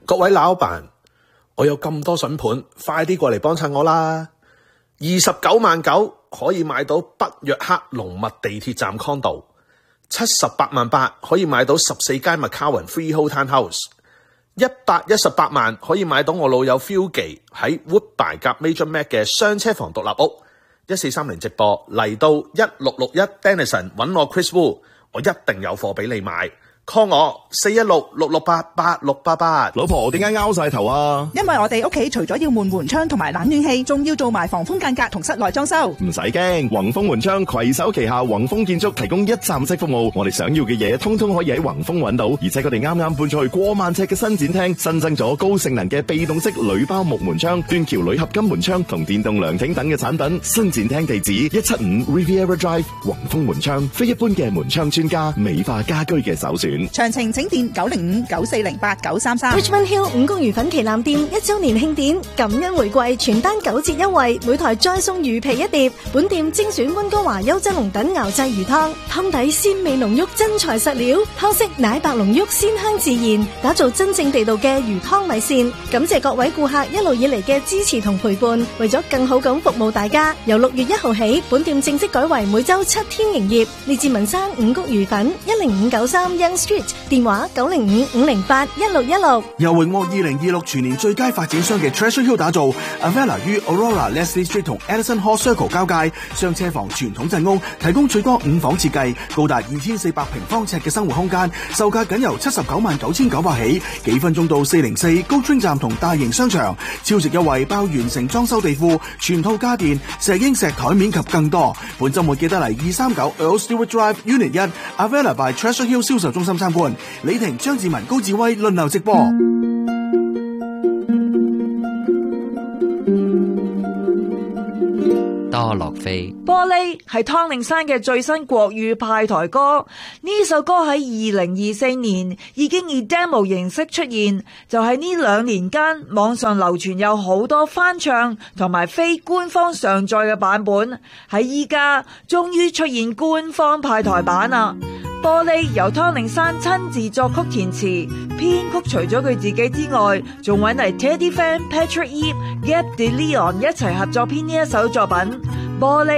各位老闆，我有咁多筍盤，快啲過嚟幫襯我啦！29.9萬可以買到北約克龍脈地鐵站 condo，78.8萬可以買到14間 McCowan Freehold Townhouse，118萬可以買到我老友 Philgy 喺 Woodbine 夾 Major Mac 嘅雙車房獨立屋。1430直播嚟到1661 Denison 揾我 Chris Wu， 我一定有貨俾你買。call 我416-668-8688。 老婆點解拗晒頭啊？ 因為我哋屋企除咗要換門窗同埋冷暖氣，仲要做埋防風間隔同室內裝修。 唔使驚，宏豐門窗攜手旗下宏豐建築提供一站式服務，我哋想要嘅嘢通通可以喺宏豐揾到，而且佢哋啱啱搬出去過萬尺嘅新展廳，新增咗高性能嘅被動式鋁包木門窗、斷橋鋁合金門窗同電動涼亭等嘅產品。新展廳地址175 Riviera Drive， 宏豐門窗，非一般嘅門窗專家，美化家居嘅首選。 詳情請電905-9408-933。 Richmond Hill 五穀魚粉旗艦店1周年慶典，感恩回饋全單9折優惠，每台再送魚皮1碟。本店精選溫哥華優質龍躉熬製魚湯，湯底鮮味濃郁，真材實料，湯色奶白濃郁，鮮香自然，打造真正地道嘅魚湯米線。感謝各位顧客一路以嚟嘅支持同陪伴，為咗更好咁服務大家，由6月1號起，本店正式改為每周7天營業。列治文山五穀魚粉10593 Young Street，電話905-508-1616。 由榮獲2026全年最佳發展商嘅 Treasure Hill 打造 Avella 於 Aurora Leslie Street 同 Edison Hall Circle 交界，雙車房傳統陣屋，提供最多5房設計，高達2400平方尺嘅生活空間，售價僅由799900起，幾分鐘到404高 Train 站同大型商場，超值優惠包完成裝修地庫、全套家電、石英石台面及更多。本週末記得嚟239 Earl Stewart Drive Unit 1 Avella by Treasure Hill 銷售中心參觀。李婷、張志文、高志威輪流直播。 多樂飛玻璃係湯令山嘅最新國語派台歌，呢首歌喺2024年已經以 demo 形式出現，就喺呢2年間網上流傳有好多翻唱同埋非官方上載嘅版本，喺依家終於出現官方派台版啦。玻璃由湯令山親自作曲填詞編曲，除咗佢自己之外，仲搵嚟 Teddy Fan、Patrick Yip、Gab de Leon 一齊合作編呢一首作品。玻璃